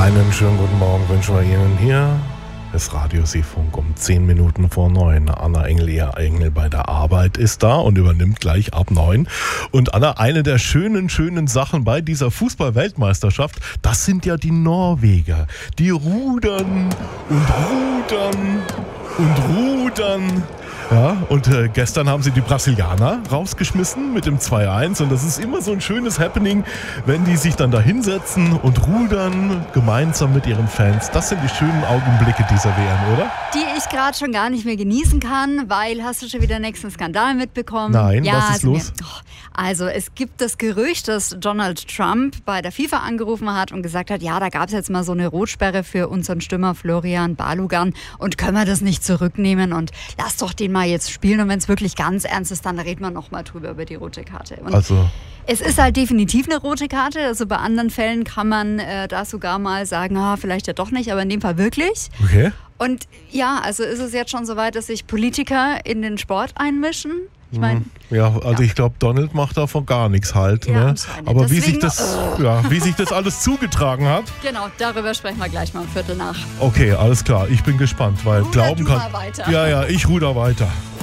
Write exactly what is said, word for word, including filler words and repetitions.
Einen schönen guten Morgen wünschen wir Ihnen hier. Das Radio Seefunk um zehn Minuten vor neun. Anna Engel, ihr Engel bei der Arbeit, ist da und übernimmt gleich ab neun. Und Anna, eine der schönen, schönen Sachen bei dieser Fußball-Weltmeisterschaft, das sind ja die Norweger. Die rudern und rudern und rudern. Ja, und äh, gestern haben sie die Brasilianer rausgeschmissen mit dem zwei eins und das ist immer so ein schönes Happening, wenn die sich dann da hinsetzen und rudern gemeinsam mit ihren Fans. Das sind die schönen Augenblicke dieser W M, oder? Die ich gerade schon gar nicht mehr genießen kann, weil, hast du schon wieder den nächsten Skandal mitbekommen? Nein, ja, was ist also los? Mir, also es gibt das Gerücht, dass Donald Trump bei der FIFA angerufen hat und gesagt hat, ja, da gab es jetzt mal so eine Rotsperre für unseren Stürmer Florian Balogun und können wir das nicht zurücknehmen und lass doch den mal jetzt spielen und wenn es wirklich ganz ernst ist, dann reden wir nochmal drüber über die rote Karte. Und also es ist halt definitiv eine rote Karte, also bei anderen Fällen kann man äh, da sogar mal sagen, ah, vielleicht ja doch nicht, aber in dem Fall wirklich. Okay. Und ja, also ist es jetzt schon so weit, dass sich Politiker in den Sport einmischen? Ich meine, ja, also ja. Ich glaube, Donald macht davon gar nichts halt. Ja, ne? Aber wie sich, Deswegen, das, oh. ja, wie sich das alles zugetragen hat. Genau, darüber sprechen wir gleich mal um Viertel nach. Okay, alles klar. Ich bin gespannt, weil Ruder glauben du kann. mal weiter. Ja, ja, ich ruder weiter.